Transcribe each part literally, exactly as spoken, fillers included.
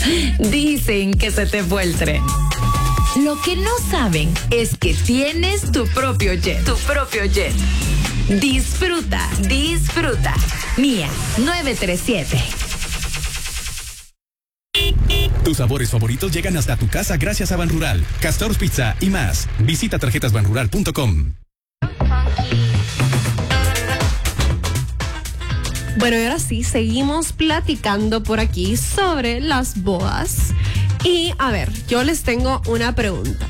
Dicen que se te fue el tren. Lo que no saben es que tienes tu propio jet. Tu propio jet. Disfruta, disfruta. Mía nueve tres siete. Tus sabores favoritos llegan hasta tu casa gracias a Banrural, Castor's Pizza y más. Visita tarjetas banrural punto com. Bueno, y ahora sí, seguimos platicando por aquí sobre las bodas. Y a ver, yo les tengo una pregunta.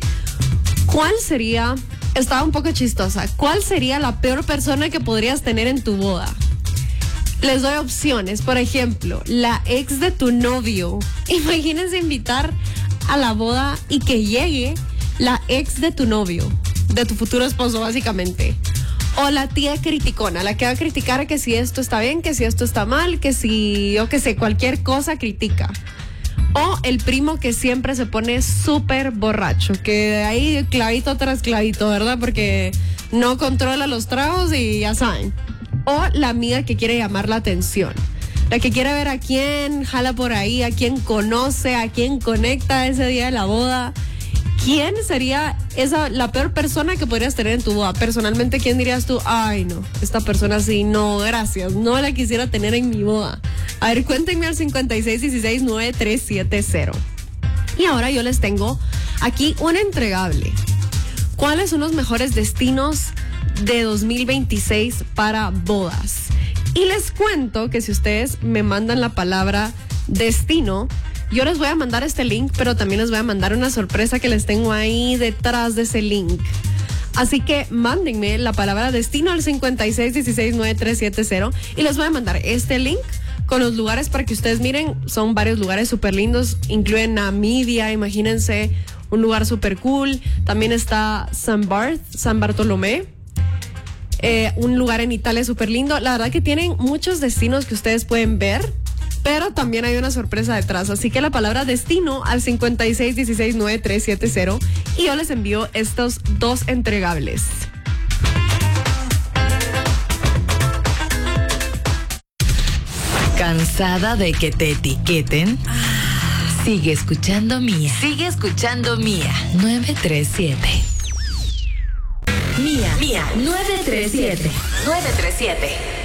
¿Cuál sería, estaba un poco chistosa, cuál sería la peor persona que podrías tener en tu boda? Les doy opciones. Por ejemplo, la ex de tu novio. Imagínense invitar a la boda y que llegue la ex de tu novio, de tu futuro esposo, básicamente. O la tía criticona, la que va a criticar que si esto está bien, que si esto está mal, que si, yo qué sé, cualquier cosa critica. O el primo que siempre se pone súper borracho, que de ahí clavito tras clavito, ¿verdad? Porque no controla los tragos y ya saben. O la amiga que quiere llamar la atención, la que quiere ver a quién jala por ahí, a quién conoce, a quién conecta ese día de la boda. ¿Quién sería esa la peor persona que podrías tener en tu boda? Personalmente, ¿quién dirías tú? Ay, no, esta persona sí, no, gracias, no la quisiera tener en mi boda. A ver, cuéntenme al cincuenta y seis dieciséis nueve tres siete cero. Y ahora yo les tengo aquí un entregable. ¿Cuáles son los mejores destinos de dos mil veintiséis para bodas? Y les cuento que si ustedes me mandan la palabra destino, yo les voy a mandar este link, pero también les voy a mandar una sorpresa que les tengo ahí detrás de ese link. Así que mándenme la palabra destino al cincuenta y seis dieciséis nueve tres siete cero y les voy a mandar este link con los lugares para que ustedes miren. Son varios lugares súper lindos, incluyen Namibia, imagínense, un lugar súper cool. También está San Bart, San Bartolomé. Eh, un lugar en Italia súper lindo. La verdad que tienen muchos destinos que ustedes pueden ver, pero también hay una sorpresa detrás. Así que la palabra destino al cincuenta y seis dieciséis nueve tres siete cero y yo les envío estos dos entregables. ¿Cansada de que te etiqueten? Sigue escuchando Mía. Sigue escuchando Mía nueve tres siete. Mía, Mía nueve tres siete. nueve tres siete.